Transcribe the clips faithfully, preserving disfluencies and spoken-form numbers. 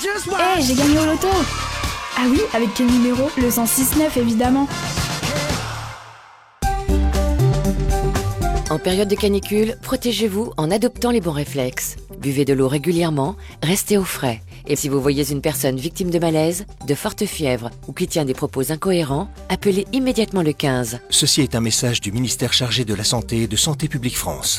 Hé, hey, j'ai gagné au loto. Ah oui, avec quel numéro? Le cent six neuf, évidemment. En période de canicule, protégez-vous en adoptant les bons réflexes. Buvez de l'eau régulièrement, restez au frais. Et si vous voyez une personne victime de malaise, de forte fièvre ou qui tient des propos incohérents, appelez immédiatement le quinze. Ceci est un message du ministère chargé de la Santé et de Santé publique France.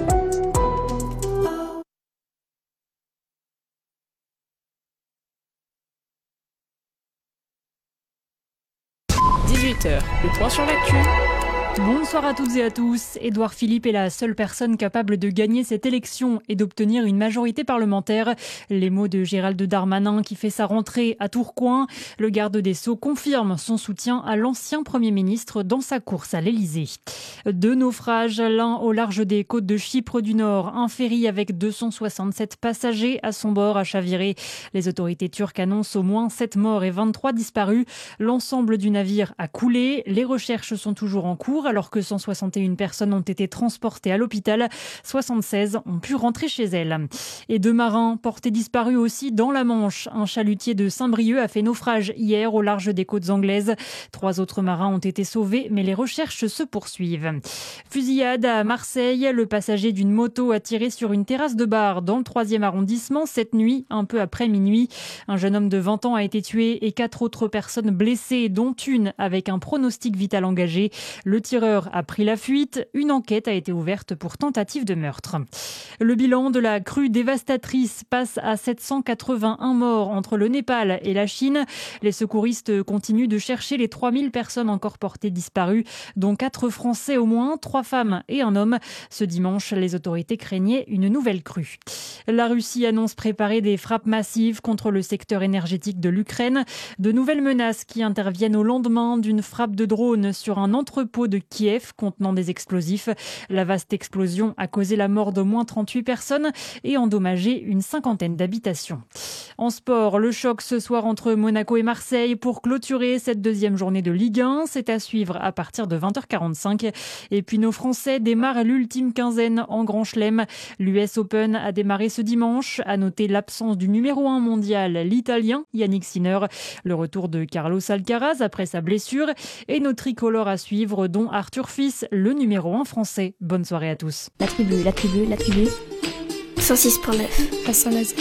dix-huit heures, le point sur l'actu. Bonsoir à toutes et à tous. Édouard Philippe est la seule personne capable de gagner cette élection et d'obtenir une majorité parlementaire. Les mots de Gérald Darmanin qui fait sa rentrée à Tourcoing. Le garde des Sceaux confirme son soutien à l'ancien Premier ministre dans sa course à l'Elysée. Deux naufrages, l'un au large des côtes de Chypre du Nord. Un ferry avec deux cent soixante-sept passagers à son bord a chaviré. Les autorités turques annoncent au moins sept morts et vingt-trois disparus. L'ensemble du navire a coulé. Les recherches sont toujours en cours. Alors que cent soixante et une personnes ont été transportées à l'hôpital, soixante-seize ont pu rentrer chez elles. Et deux marins portés disparus aussi dans la Manche. Un chalutier de Saint-Brieuc a fait naufrage hier au large des côtes anglaises. Trois autres marins ont été sauvés, mais les recherches se poursuivent. Fusillade à Marseille. Le passager d'une moto a tiré sur une terrasse de bar dans le troisième arrondissement cette nuit, un peu après minuit. Un jeune homme de vingt ans a été tué et quatre autres personnes blessées, dont une avec un pronostic vital engagé. Le tireur a pris la fuite. Une enquête a été ouverte pour tentative de meurtre. Le bilan de la crue dévastatrice passe à sept cent quatre-vingt-un morts entre le Népal et la Chine. Les secouristes continuent de chercher les trois mille personnes encore portées disparues, dont quatre Français au moins, trois femmes et un homme. Ce dimanche, les autorités craignaient une nouvelle crue. La Russie annonce préparer des frappes massives contre le secteur énergétique de l'Ukraine. De nouvelles menaces qui interviennent au lendemain d'une frappe de drone sur un entrepôt de Kiev contenant des explosifs. La vaste explosion a causé la mort d'au moins trente-huit personnes et endommagé une cinquantaine d'habitations. En sport, le choc ce soir entre Monaco et Marseille pour clôturer cette deuxième journée de Ligue un. C'est à suivre à partir de vingt heures quarante-cinq. Et puis nos Français démarrent l'ultime quinzaine en Grand Chelem. L'U S Open a démarré ce dimanche. À noter l'absence du numéro un mondial, l'Italien Yannick Sinner. Le retour de Carlos Alcaraz après sa blessure. Et nos tricolores à suivre, dont Arthur Fils, le numéro un français. Bonne soirée à tous. La tribu, la tribu, la tribu. cent six point neuf à Saint-Nazaire.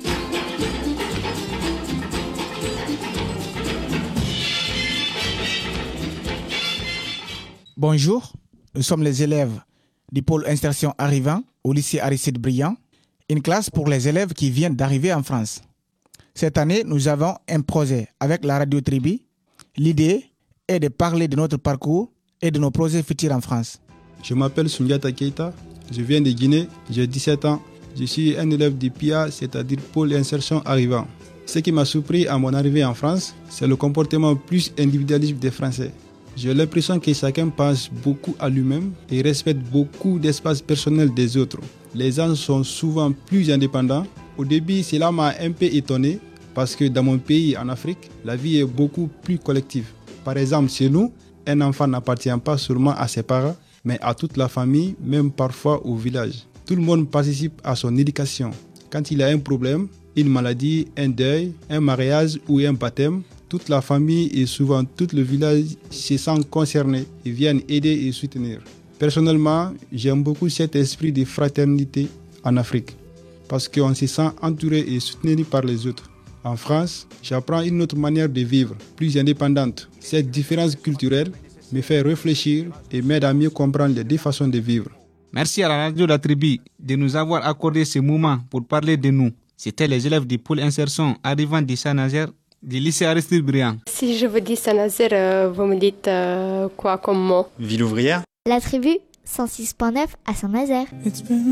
Bonjour, nous sommes les élèves du pôle insertion arrivant au lycée Aristide Briand, une classe pour les élèves qui viennent d'arriver en France. Cette année, nous avons un projet avec la radio Tribu. L'idée est de parler de notre parcours et de nos projets futurs en France. Je m'appelle Soundiata Keita, je viens de Guinée, j'ai dix-sept ans. Je suis un élève du P I A, c'est-à-dire pôle insertion arrivant. Ce qui m'a surpris à mon arrivée en France, c'est le comportement plus individualiste des Français. J'ai l'impression que chacun pense beaucoup à lui-même et respecte beaucoup d'espace personnel des autres. Les gens sont souvent plus indépendants. Au début, cela m'a un peu étonné parce que dans mon pays, en Afrique, la vie est beaucoup plus collective. Par exemple, chez nous, un enfant n'appartient pas seulement à ses parents, mais à toute la famille, même parfois au village. Tout le monde participe à son éducation. Quand il a un problème, une maladie, un deuil, un mariage ou un baptême, toute la famille et souvent tout le village se sentent concernés et viennent aider et soutenir. Personnellement, j'aime beaucoup cet esprit de fraternité en Afrique parce qu'on se sent entouré et soutenu par les autres. En France, j'apprends une autre manière de vivre, plus indépendante. Cette différence culturelle me fait réfléchir et m'aide à mieux comprendre les deux façons de vivre. Merci à la radio La Tribu de nous avoir accordé ce moment pour parler de nous. C'était les élèves du pôle insertion arrivant de Saint-Nazaire du lycée Aristide Briand. Si je vous dis Saint-Nazaire, euh, vous me dites euh, quoi comme mot? Ville ouvrière. La Tribu, cent six point neuf à Saint-Nazaire.